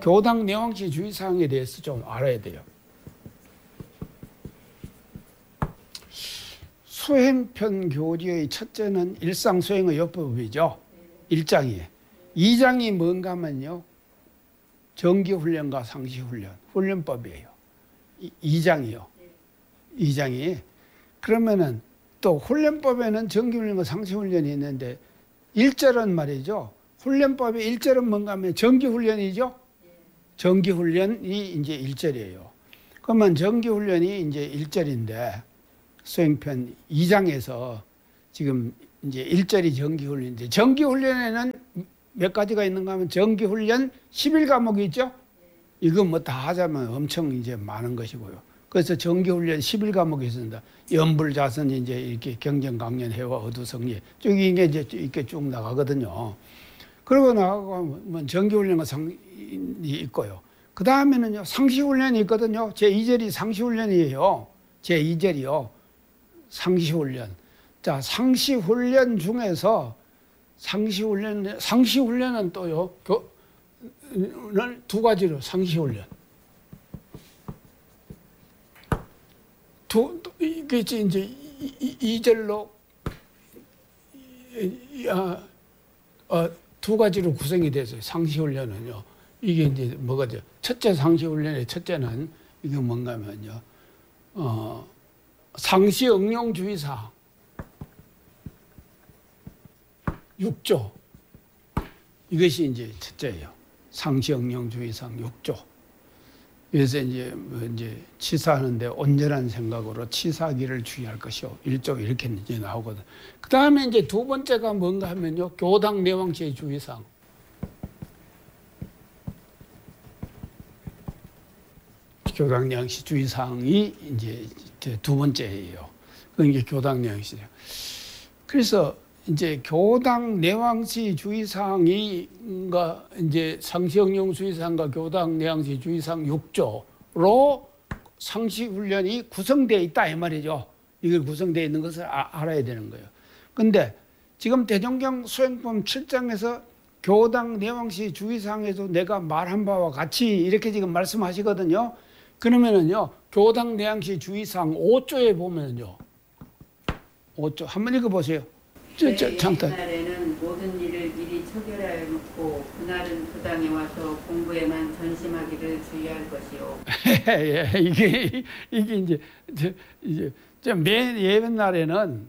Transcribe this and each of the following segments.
교당 내왕시 주의사항에 대해서 좀 알아야 돼요. 수행편 교리의 첫째는 일상수행의 요법이죠. 1장이에요. 2장이 뭔가 하면요. 정기훈련과 상시훈련, 훈련법이에요. 2장이요. 2장이. 그러면은 또 훈련법에는 정기훈련과 상시훈련이 있는데 1절은 말이죠. 훈련법의 1절은 뭔가 하면 정기훈련이죠. 정기훈련이 이제 1절이에요. 그러면 정기훈련이 이제 1절인데 수행편 2장에서 지금 이제 1절이 정기훈련인데 정기훈련에는 몇 가지가 있는가 하면 정기훈련 11과목이 있죠. 이거 뭐 다 하자면 엄청 이제 많은 것이고요. 그래서 정기훈련 11과목이 있습니다. 연불자선 이제 이렇게 경전강연, 해와, 어두성리 쭉 이게 이제 이렇게 쭉 나가거든요. 그러고 나가면 정기훈련과 상이 있고요. 그 다음에는요 상시훈련이 있거든요. 제2절이 상시훈련이에요. 제2절이요. 상시훈련. 자, 상시훈련 중에서 상시훈련은 또요. 두 가지로 상시훈련. 이게 이제 2절로 두 가지로 구성이 돼서 상시훈련은요. 이게 이제 뭐가죠? 첫째 상시훈련의 첫째는 이게 뭔가 하면요. 상시 응용주의사항 6조. 이것이 이제 첫째예요. 상시 응용주의사항 6조. 그래서 이제 치사하는데 온전한 생각으로 치사하기를 주의할 것이요. 1조 이렇게 이제 나오거든. 그 다음에 이제 두 번째가 뭔가 하면요. 교당 내왕시의 주의사항. 교당 내왕시 주의사항이 이제 두 번째예요. 그게 교당 내왕시예요. 그래서 이제 교당 내왕시 주의사항이 이제 상시응용 주의사항과 교당 내왕시 주의사항 6조로 상시훈련이 구성되어 있다 이 말이죠. 이걸 구성되어 있는 것을 알아야 되는 거예요. 근데 지금 대종경 수행법 7장에서 교당 내왕시 주의사항에도 내가 말한 바와 같이 이렇게 지금 말씀하시거든요. 그러면은요, 교당 내왕시 주의사항 5조에 보면요. 5조. 한번 읽어보세요. 잠깐. 옛날에는 모든 일을 미리 처결하여 놓고 그날은 교당에 와서 공부에만 전심하기를 주의할 것이요. 예, 이게 이제 매 예언 날에는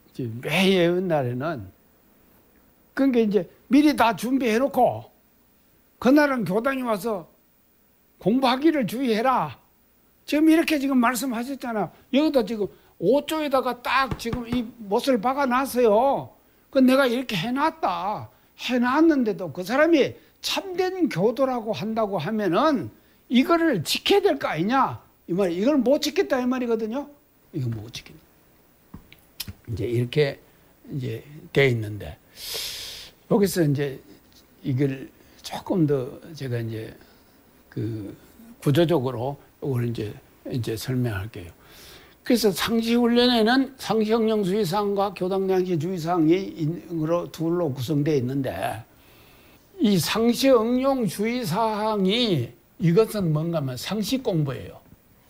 그러니까 이제 미리 다 준비해 놓고 그날은 교당에 와서 공부하기를 주의해라. 지금 이렇게 지금 말씀하셨잖아. 여기다 지금 5조에다가 딱 지금 이 못을 박아놨어요. 그 내가 이렇게 해놨다. 해놨는데도 그 사람이 참된 교도라고 한다고 하면은 이거를 지켜야 될 거 아니냐? 이 말, 이걸 못 지켰다 이 말이거든요. 이거 못 지킨다. 이제 이렇게 이제 돼 있는데 여기서 이제 이걸 조금 더 제가 이제 그 구조적으로 이걸 이제 설명할게요. 그래서 상시훈련에는 상시응용 주의사항과 교당 내왕시 주의사항이 둘로 구성되어 있는데 이 상시응용 주의사항이 이것은 뭔가 하면 상식 공부예요.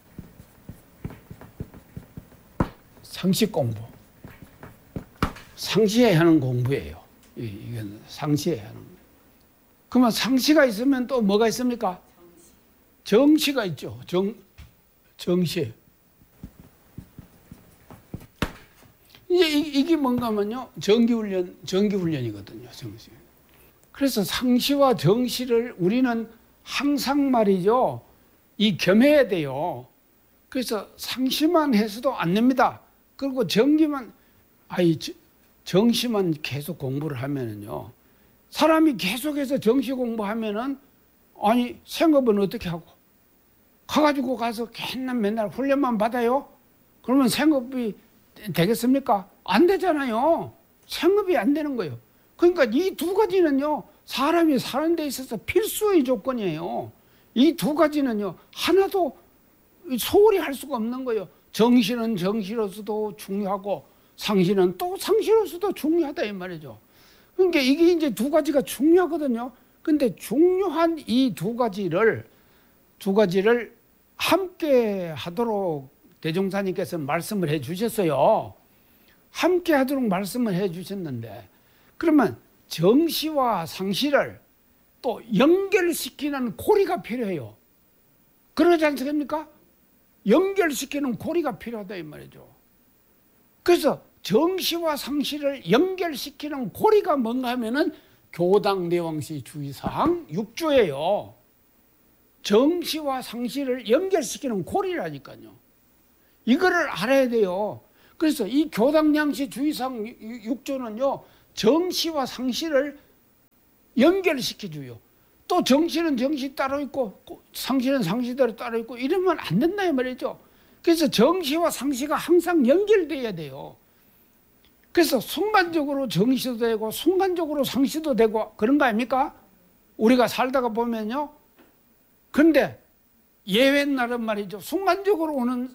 상식 공부. 상시해야 하는 공부예요. 이건 상시해야 하는 거예요. 그러면 상시가 있으면 또 뭐가 있습니까? 정시가 있죠. 정시. 이제 이게 뭔가 하면요. 정기훈련이거든요. 정시. 그래서 상시와 정시를 우리는 항상 말이죠. 이 겸해야 돼요. 그래서 상시만 해서도 안 됩니다. 그리고 정시만 계속 공부를 하면은요. 사람이 계속해서 정시 공부하면은 아니 생업은 어떻게 하고 가가지고 가서 맨날 훈련만 받아요? 그러면 생업이 되겠습니까? 안 되잖아요. 생업이 안 되는 거예요. 그러니까 이 두 가지는요. 사람이 사는 데 있어서 필수의 조건이에요. 이 두 가지는요. 하나도 소홀히 할 수가 없는 거예요. 정시는 정시로서도 중요하고 상시는 또 상시로서도 중요하다 이 말이죠. 그러니까 이게 이제 두 가지가 중요하거든요. 근데 중요한 이 두 가지를 함께 하도록 대종사님께서 말씀을 해 주셨어요. 함께 하도록 말씀을 해 주셨는데, 그러면 정시와 상시를 또 연결시키는 고리가 필요해요. 그러지 않습니까? 연결시키는 고리가 필요하다 이 말이죠. 그래서 정시와 상시를 연결시키는 고리가 뭔가 하면은 교당내왕시 주의사항 6조예요. 정시와 상시를 연결시키는 고리라니까요. 이거를 알아야 돼요. 그래서 이 교당내왕시 주의사항 6조는요, 정시와 상시를 연결시켜줘요. 또 정시는 정시 따로 있고 상시는 상시대로 따로 있고 이러면 안 된다 이 말이죠. 그래서 정시와 상시가 항상 연결돼야 돼요. 그래서 순간적으로 정시도 되고 순간적으로 상시도 되고 그런 거 아닙니까? 우리가 살다가 보면요. 그런데 예외날은 말이죠. 순간적으로 오는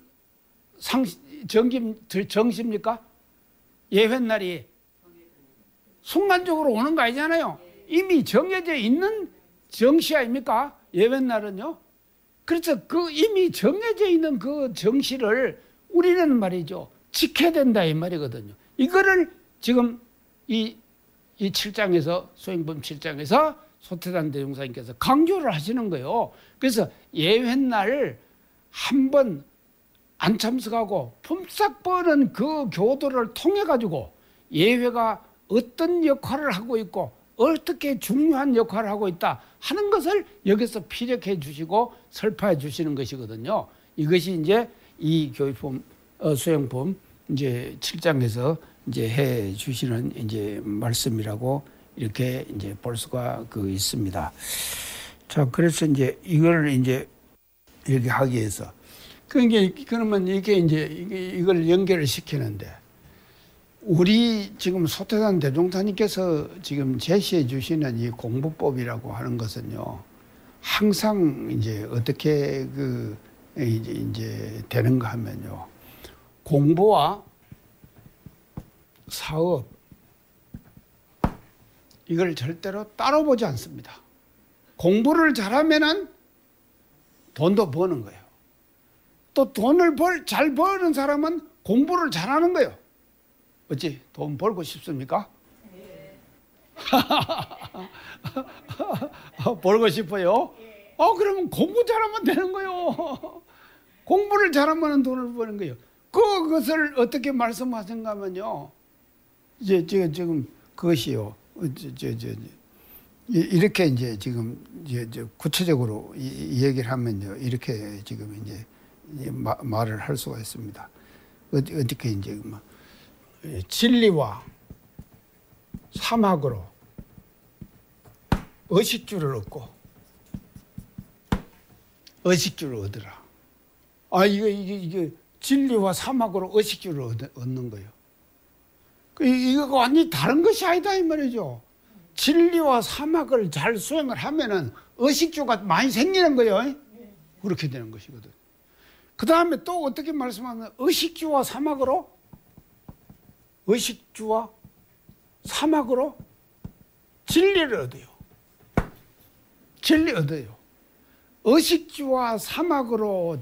정시입니까? 예외날이 순간적으로 오는 거 아니잖아요. 이미 정해져 있는 정시 아닙니까? 예외날은요. 그래서 그 이미 정해져 있는 그 정시를 우리는 말이죠. 지켜야 된다 이 말이거든요. 이거를 지금 이 7장에서 소행범 7장에서 소태단 대종사님께서 강조를 하시는 거예요. 그래서 예회날 한번 안 참석하고 품삯 버는 그 교도를 통해 가지고 예회가 어떤 역할을 하고 있고 어떻게 중요한 역할을 하고 있다 하는 것을 여기서 피력해 주시고 설파해 주시는 것이거든요. 이것이 이제 이 교육법 수행법 이제 7장에서 이제 해 주시는 이제 말씀이라고 이렇게 이제 볼 수가 있습니다. 자, 그래서 이제 이걸 이제 이렇게 하기 위해서 그러면 이게 이제 이걸 연결을 시키는데 우리 지금 소태단 대종사님께서 지금 제시해 주시는 이 공부법이라고 하는 것은요, 항상 이제 어떻게 이제 되는가 하면요, 공부와 사업 이걸 절대로 따로 보지 않습니다. 공부를 잘하면은 돈도 버는 거예요. 또 돈을 잘 버는 사람은 공부를 잘하는 거예요. 어찌 돈 벌고 싶습니까? 네. 벌고 싶어요? 그러면 공부 잘하면 되는 거예요. 공부를 잘하면 돈을 버는 거예요. 그것을 어떻게 말씀하신가 하면요, 이제 지금 그것이요, 이렇게 이제 지금 구체적으로 이 얘기를 하면요, 이렇게 지금 이제 말을 할 수가 있습니다. 어떻게 이제 진리와 사막으로 의식주를 얻고 의식주를 얻으라. 이게 진리와 사막으로 의식주를 얻는 거예요. 이거 완전히 다른 것이 아니다 이 말이죠. 진리와 사막을 잘 수행을 하면은 의식주가 많이 생기는 거예요. 그렇게 되는 것이거든. 그 다음에 또 어떻게 말씀하면 의식주와 사막으로 진리를 얻어요. 진리 얻어요. 의식주와 사막으로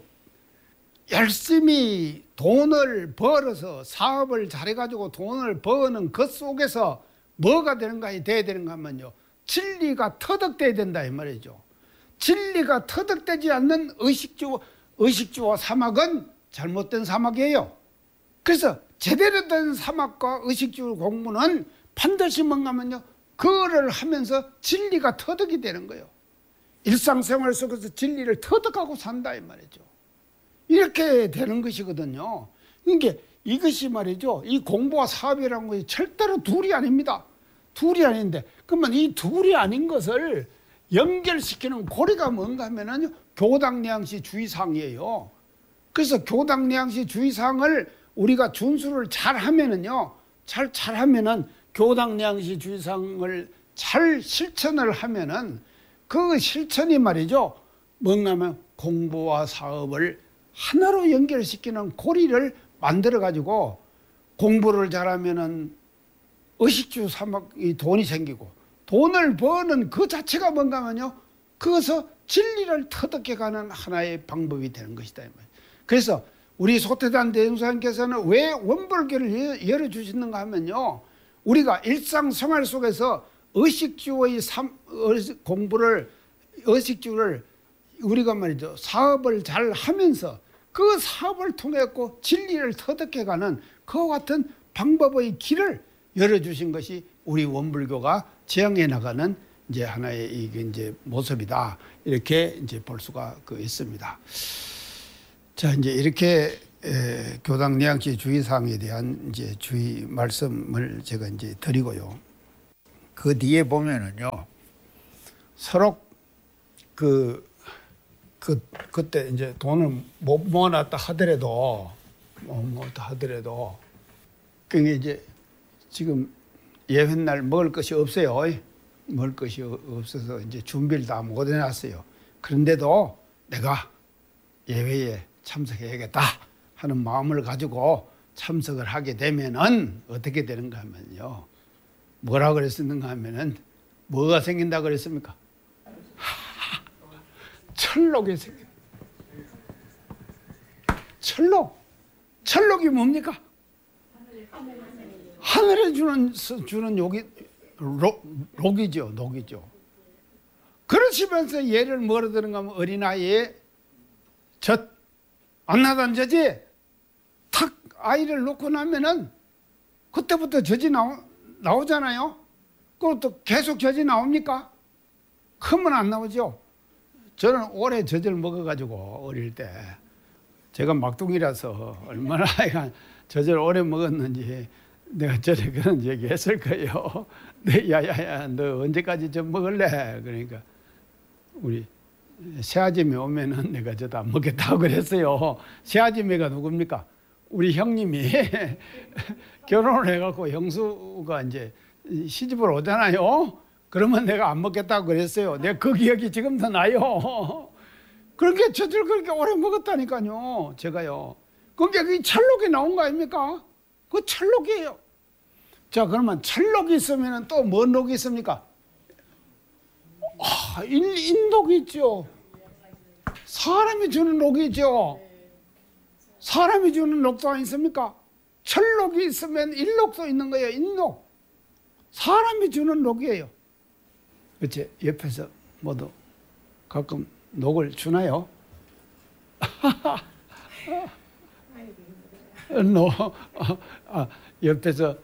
열심히 돈을 벌어서 사업을 잘해가지고 돈을 버는 그 속에서 뭐가 되는가 돼야 되는가 하면요, 진리가 터득돼야 된다 이 말이죠. 진리가 터득되지 않는 의식주와 사막은 잘못된 사막이에요. 그래서 제대로 된 사막과 의식주 공부는 반드시 뭔가 하면요, 그거를 하면서 진리가 터득이 되는 거예요. 일상생활 속에서 진리를 터득하고 산다 이 말이죠. 이렇게 되는 것이거든요. 그러니까 이것이 말이죠, 이 공부와 사업이라는 것이 절대로 둘이 아닙니다. 둘이 아닌데, 그러면 이 둘이 아닌 것을 연결시키는 고리가 뭔가 하면은 교당내왕시 주의사항이에요. 그래서 교당내왕시 주의사항을 우리가 준수를 잘 하면은요, 잘하면은 교당내왕시 주의사항을 잘 실천을 하면은 그 실천이 말이죠, 뭔가 하면 공부와 사업을 하나로 연결시키는 고리를 만들어 가지고 공부를 잘하면은 의식주 사막이 돈이 생기고 돈을 버는 그 자체가 뭔가 하면요, 그것은 진리를 터득해가는 하나의 방법이 되는 것이다. 그래서 우리 소태단 대종사님께서는 왜 원불교를 열어주시는가 하면요, 우리가 일상생활 속에서 의식주의 공부를, 의식주를 우리가 말이죠, 사업을 잘 하면서 그 사업을 통해서 진리를 터득해가는 그와 같은 방법의 길을 열어주신 것이 우리 원불교가 지향해 나가는 이제 하나의 이게 이제 모습이다. 이렇게 이제 볼 수가 있습니다. 자, 이제 이렇게 교당 내양치 주의사항에 대한 이제 주의 말씀을 제가 이제 드리고요. 그 뒤에 보면은요, 서로 그때 이제 돈을 못 모아놨다 하더라도, 그게 이제 지금 예회날 먹을 것이 없어요. 먹을 것이 없어서 이제 준비를 다 못 해놨어요. 그런데도 내가 예회에 참석해야겠다 하는 마음을 가지고 참석을 하게 되면은 어떻게 되는가 하면요, 뭐라 그랬었는가 하면은 뭐가 생긴다 그랬습니까? 철록이 생겨. 철록이 뭡니까? 하늘에 주는 욕이 녹이죠. 그러시면서 예를 뭐로 드는가 하면 어린아이의 안 나던 젖이 탁 아이를 놓고 나면은 그때부터 젖이 나오잖아요. 그것도 계속 젖이 나옵니까? 크면 안 나오죠. 저는 오래 젖을 먹어가지고 어릴 때 제가 막둥이라서 얼마나 젖을 오래 먹었는지 내가 전에 그런 얘기 했을 거예요. 야야야, 너 언제까지 젖 먹을래? 그러니까 우리 새아줌이 오면은 내가 젖 안 먹겠다고 그랬어요. 새아줌이가 누굽니까? 우리 형님이 결혼을 해갖고 형수가 이제 시집을 오잖아요. 그러면 내가 안 먹겠다고 그랬어요. 내가 그 기억이 지금도 나요. 그렇게 젖을 그렇게 오래 먹었다니까요. 제가요. 그게 그 철록이 나온 거 아닙니까? 그 철록이에요. 자, 그러면 철록이 있으면 또 뭔 녹이 있습니까? 인독이 있죠. 사람이 주는 녹이 있죠. 사람이 주는 녹도 아니습니까? 철록이 있으면 인록도 있는 거예요. 인록. 사람이 주는 녹이에요. 그치? 옆에서 모두 가끔 녹을 주나요? 옆에서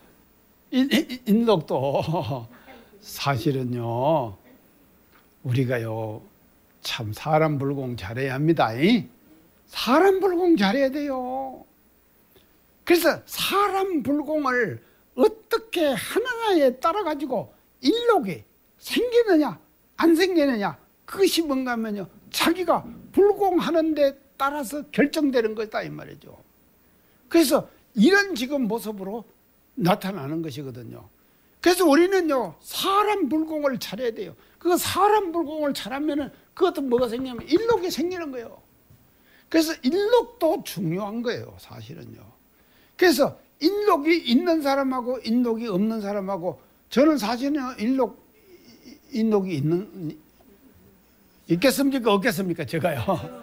인록도 사실은요, 우리가요 참 사람 불공 잘해야 합니다. 사람 불공 잘해야 돼요. 그래서 사람 불공을 어떻게 하느냐에 따라 가지고 인록이 생기느냐 안 생기느냐, 그것이 뭔가 하면요, 자기가 불공하는 데 따라서 결정되는 것이다 이 말이죠. 그래서 이런 지금 모습으로 나타나는 것이거든요. 그래서 우리는요 사람 불공을 잘해야 돼요. 그 사람 불공을 잘하면은 그것도 뭐가 생기냐면 인록이 생기는 거예요. 그래서 인록도 중요한 거예요, 사실은요. 그래서 인록이 있는 사람하고 인록이 없는 사람하고, 저는 사실은 인록이 있겠습니까 없겠습니까? 제가요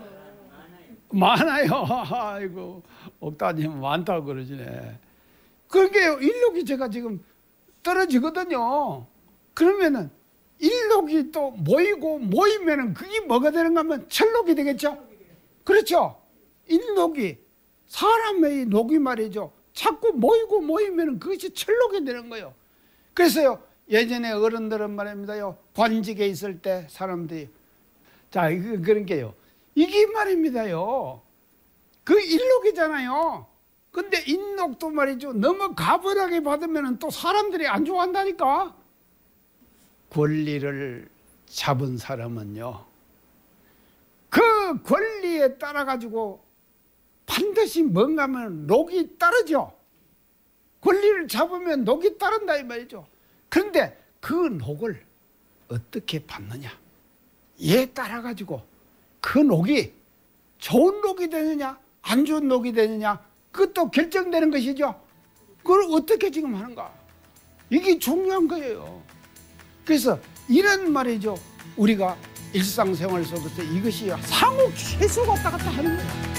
많아요. 아이고, 옥다님 많다고 그러시네. 그러니까 인록이 제가 지금 떨어지거든요. 그러면은 인록이 또 모이면은 그게 뭐가 되는가 하면 철록이 되겠죠. 그렇죠. 인록이, 사람의 녹이 말이죠, 자꾸 모이면은 그것이 철록이 되는 거예요. 그래서요, 예전에 어른들은 말입니다요, 관직에 있을 때 사람들이, 자, 그런 게요, 이게 말입니다요, 그 인록이잖아요. 근데 인록도 말이죠, 너무 가벌하게 받으면 또 사람들이 안 좋아한다니까. 권리를 잡은 사람은요, 그 권리에 따라 가지고 반드시 뭔가 하면 녹이 따르죠. 권리를 잡으면 녹이 따른다 이 말이죠. 그런데 그 녹을 어떻게 받느냐, 이에 따라 가지고 그 녹이 좋은 녹이 되느냐 안 좋은 녹이 되느냐, 그것도 결정되는 것이죠. 그걸 어떻게 지금 하는가, 이게 중요한 거예요. 그래서 이런 말이죠. 우리가 일상생활 속에서 이것이 상호 계속 왔다 갔다 하는 거예요.